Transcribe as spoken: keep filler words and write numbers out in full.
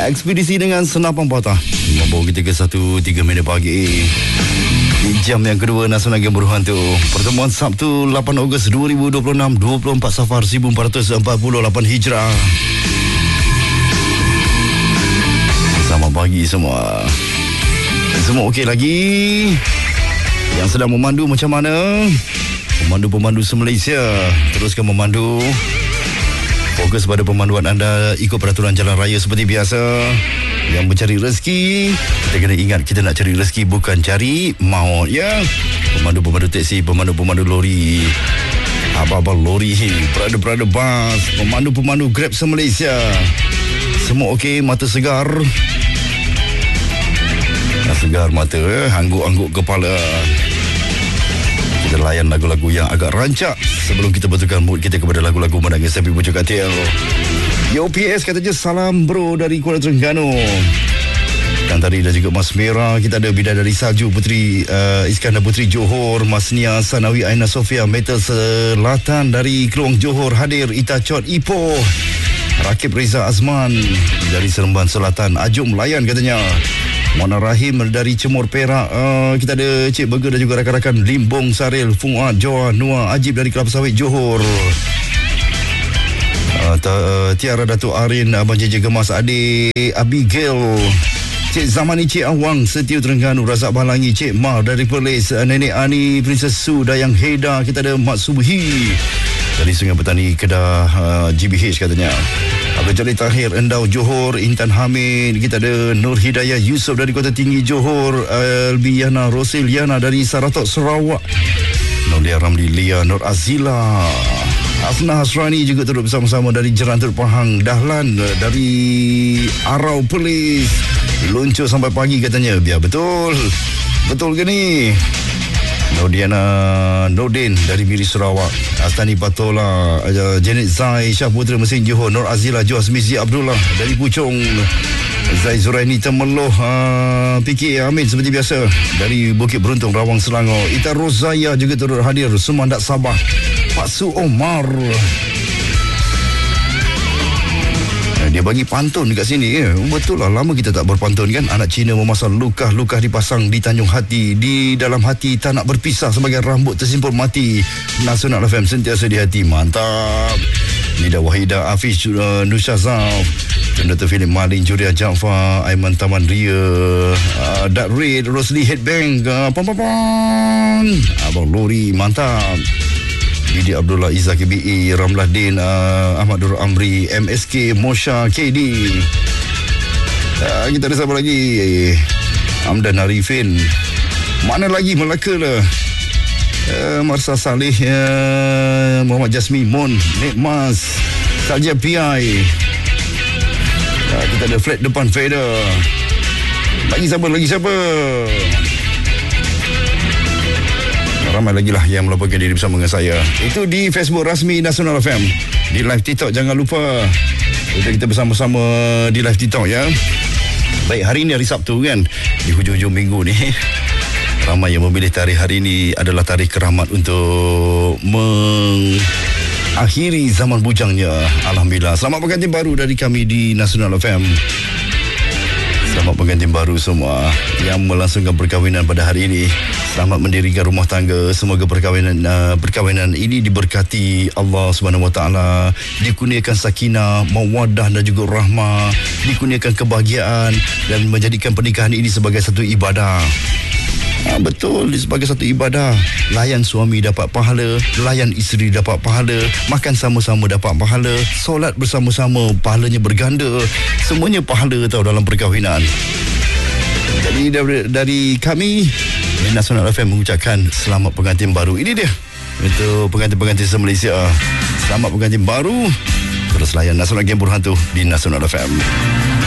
Ekspedisi dengan Senapan Patah membawa kita ke satu tiga minit pagi. Di jam yang kedua Nasional Game Berhantu. Pertemuan Sabtu lapan Ogos dua ribu dua puluh enam, dua puluh empat Safar seribu empat ratus empat puluh lapan Hijrah. Selamat pagi semua. Semua okey lagi? Yang sedang memandu macam mana? Pemandu-pemandu se-Malaysia, teruskan memandu. Fokus pada pemanduan anda, ikut peraturan jalan raya seperti biasa. Yang mencari rezeki, kita kena ingat kita nak cari rezeki, bukan cari maut, ya. Pemandu-pemandu teksi, pemandu-pemandu lori, abang-abang lori, perada-perada bas, pemandu-pemandu Grab se-Malaysia, semua okey, mata segar. Segar mata, eh? Angguk-angguk kepala. Kita layan lagu-lagu yang agak rancak sebelum kita betulkan mood kita kepada lagu-lagu menangis tapi pucuk katil. Yo P S katanya salam bro dari Kuala Terengganu. Dan tadi dan juga Mas Merah, kita ada Bidadari Salju Putri uh, Iskandar Putri Johor, Mas Nia Sanawi Aina Sofia Metal Selatan dari Keluang Johor hadir. Ita Chot Ipoh, Rakib Reza Azman dari Seremban Selatan, Ajum Layan katanya. Mona Rahim dari Cemor Perak. uh, Kita ada Cik Burger dan juga rakan-rakan Limbong Saril, Fuad, Joa, Noah, Ajib dari Kelapa Sawit Johor. uh, uh, Tiara Datuk Arin, Abang J J Gemas, Adik Abigail, Cik Zamani, Cik Awang Setiu Terengganu, Razak Balangi, Cik Mar dari Perlis, uh, Nenek Ani, Princess Su, Dayang Heda. Kita ada Mak Subhi dari Sungai Petani Kedah, uh, G B H katanya. Abdul Jalil Tahir Endau Johor, Intan Hamid. Kita ada Nur Hidayah Yusof dari Kota Tinggi Johor, Albiana Rosiliana dari Saratok Sarawak, Nolia Ramli Lia, Nur Azila, Asna Hasrani juga turut bersama-sama dari Jerantur Pahang, Dahlan dari Arau Perlis. Luncur sampai pagi katanya. Biar betul. Betul ke ni? Nodiana Nordin dari Miri Sarawak, Astani Patola, uh, Janet Zai, Syah Putra Mesin Johor, Nur Azila, Joas Mizi Abdullah dari Puchong, Zai Zuraini Temeloh, uh, P K Amin seperti biasa dari Bukit Beruntung Rawang Selangor. Ita Rozaya juga turut hadir, Sumandak Sabah, Pak Su Omar. Dia bagi pantun dekat sini, ya. Betul lah, lama kita tak berpantun kan. Anak Cina memasang lukah-lukah dipasang di Tanjung Hati, di dalam hati tak nak berpisah sebagai rambut tersimpul mati. Nasional F M sentiasa di hati. Mantap. Nida Wahida, Hafiz, uh, Nushazaf, Doktor Philip Malin, Juria Jaafar, Aiman Taman Ria, uh, Dark Red, Rosli Headbang, uh, pam pam pam, Abang Lori, mantap. Didi Abdullah, Izzah K B E, Ramlah Din, uh, Ahmad Nur Amri, M S K, Mosha, K D. Uh, kita ada siapa lagi? Amdan Arifin. Mana lagi? Melaka lah. Uh, Marsa Saleh, uh, Muhammad Jasmi Mon, Nek Mas, Saja P I. Uh, kita ada flat depan Fader. Lagi siapa? Lagi siapa? Ramai lagi lah yang melaporkan diri bersama dengan saya. Itu di Facebook rasmi Nasional F M. Di live TikTok jangan lupa. Kita, kita bersama-sama di live TikTok, ya. Baik, hari ini hari Sabtu kan, di hujung-hujung minggu ni. Ramai yang memilih tarikh hari ini adalah tarikh keramat untuk mengakhiri zaman bujangnya. Alhamdulillah. Selamat pengantin baru dari kami di Nasional F M. Selamat pengantin baru semua yang melangsungkan perkahwinan pada hari ini. Selamat mendirikan rumah tangga. Semoga perkahwinan uh, perkahwinan ini diberkati Allah Subhanahu Wa Taala, dikurniakan sakinah, mawaddah dan juga rahmah, dikurniakan kebahagiaan dan menjadikan pernikahan ini sebagai satu ibadah. Ha, betul, sebagai satu ibadah. Layan suami dapat pahala, layan isteri dapat pahala, makan sama-sama dapat pahala, solat bersama-sama pahalanya berganda. Semuanya pahala tau dalam perkahwinan. Jadi dari, dari kami di Nasional F M mengucapkan selamat pengantin baru. Ini dia untuk pengantin-pengantin se-Malaysia. Selamat pengantin baru. Terus layan Nasional Game Berhantu di Nasional F M.